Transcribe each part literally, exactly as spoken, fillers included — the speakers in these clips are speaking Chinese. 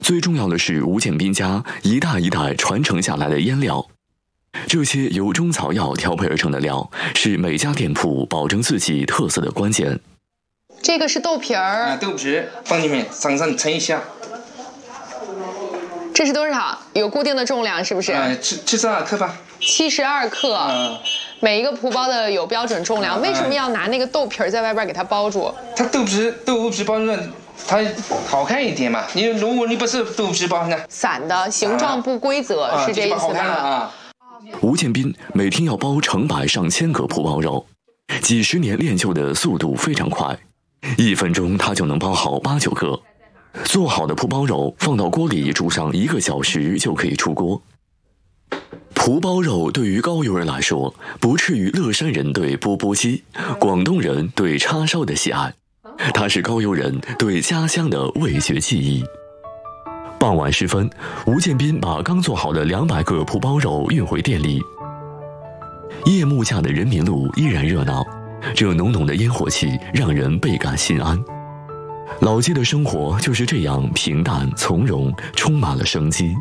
最重要的是吴建斌家一代一代传承下来的腌料。这些由中草药调配而成的料，是每家店铺保证自己特色的关键。 这个是豆皮儿， 啊，豆皮放进面，上上称一下。 这是多少？有固定的重量是不是？ 啊，七七十二克吧。 七十二克。 嗯。 每一个蒲包的有标准重量，为什么要拿那个豆皮儿在外边给它包住？ 它豆皮豆皮包住，它好看一点嘛。你如果你不是豆皮包呢？ 散的，形状不规则，啊、是这意思吧？ 啊。 吴建斌每天要包成百上千个蒲包肉，几十年练就的速度非常快，一分钟他就能包好八九个。做好的蒲包肉放到锅里煮上一个小时就可以出锅。蒲包肉对于高邮人来说，不次于乐山人对钵钵鸡、广东人对叉烧的喜爱，它是高邮人对家乡的味觉记忆。傍晚时分，吴建斌把刚做好的两百个蒲包肉运回店里。夜幕下的人民路依然热闹，这浓浓的烟火气让人倍感心安。老街的生活就是这样平淡从容，充满了生机。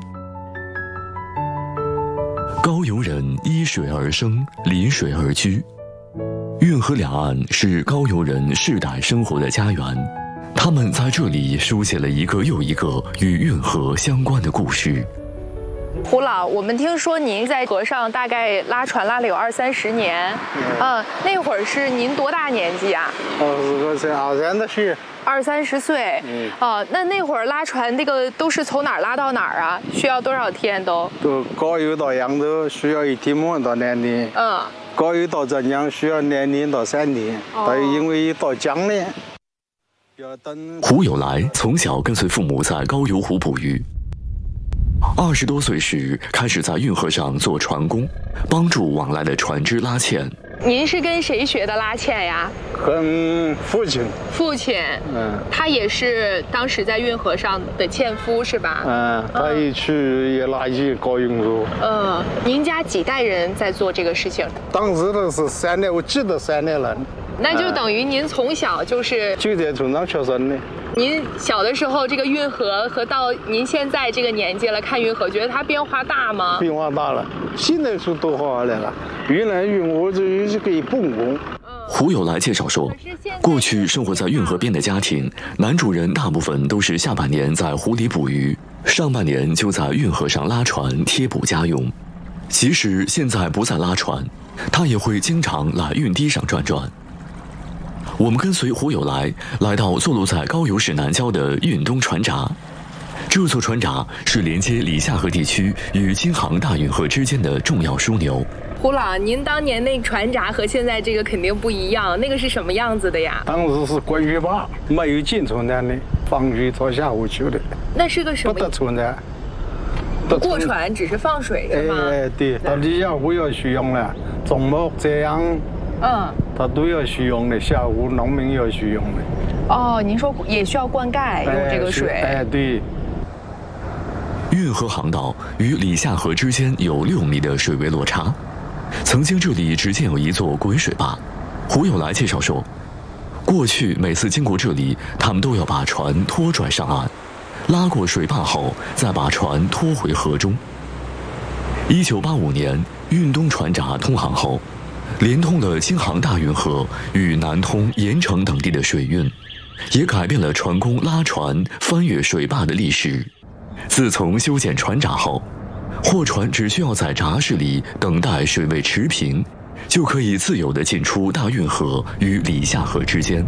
高邮人依水而生，临水而居，运河两岸是高邮人世代生活的家园。他们在这里书写了一个又一个与运河相关的故事。 胡老，我们听说您在河上大概拉船拉了有二三十年，嗯，那会儿是您多大年纪啊？ 二十岁，二三十岁。 二三十岁，嗯，哦，那那会儿拉船那个都是从哪儿拉到哪儿啊？需要多少天都？ 都高邮到扬州需要一天半到两天，嗯，高邮到浙江需要两天到三天，但是因为到江呢。 胡有来从小跟随父母在高邮湖捕鱼，二十多岁时开始在运河上做船工，帮助往来的船只拉纤。 您是跟谁学的拉纤呀？ 跟父亲。 父亲，嗯，他也是当时在运河上的纤夫是吧？ 嗯，他一去也拉起高运河。 嗯，您家几代人在做这个事情？ 当时的是三代，我记得三代人。 那就等于您从小就是就在村上出生的。 您小的时候，这个运河和到您现在这个年纪了，看运河，觉得它变化大吗？ 变化大了，现在是多好来了。原来运河只有一个一泵工。 胡有来介绍说，过去生活在运河边的家庭，男主人大部分都是下半年在湖里捕鱼，上半年就在运河上拉船贴补家用。即使现在不再拉船，他也会经常来运堤上转转。我们跟随胡有来来到坐落在高邮市南郊的运东船闸，这座船闸是连接里夏河地区与京杭大运河之间的重要枢纽。 胡老，您当年那船闸和现在这个肯定不一样，那个是什么样子的呀？ 当时是过鱼坝，没有进船的，放鱼到下湖去的。 那是个什么？ 不得船的。 不过船，只是放水是吗？ 哎，对，到里下湖要需用了，种木这样。嗯，它都要需用的，下湖农民要需用的。 哦，您说也需要灌溉用这个水？ 哎，对。 运河航道与里夏河之间有六米的水位落差，曾经这里只建有一座滚水坝。胡有来介绍说，过去每次经过这里，他们都要把船拖拽上岸，拉过水坝后，再把船拖回河中。一九八五年，运东船闸通航后，连通了京杭大运河与南通、盐城等地的水运，也改变了船工拉船翻越水坝的历史。自从修建船闸后，货船只需要在闸室里等待水位持平，就可以自由地进出大运河与里夏河之间。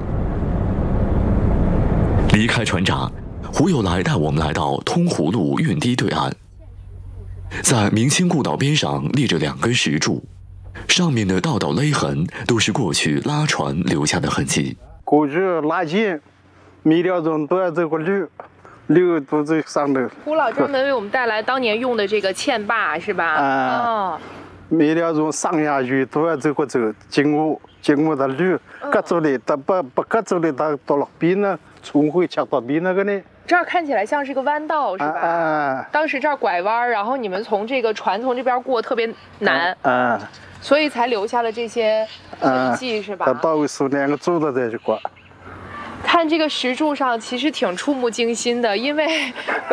离开船闸，胡有来带我们来到通湖路运堤对岸，在明清故道边上立着两根石柱，上面的道道勒痕都是过去拉船留下的痕迹。 过去拉线，每条钟都要走过路，路都在上头。 胡老专门为我们带来当年用的这个纤坝是吧？ 啊、哦，每条钟上下去都要走过走，经过经过的路，隔住的，它不不隔住的，它到了边呢，船会切到边那个呢。 这儿看起来像是个弯道，是吧？ 啊啊、 当时这儿拐弯，然后你们从这个船从这边过特别难， 啊，啊所以才留下了这些痕迹，是吧？ 它到位是两个柱子在这过。 看这个石柱上，其实挺触目惊心的，因为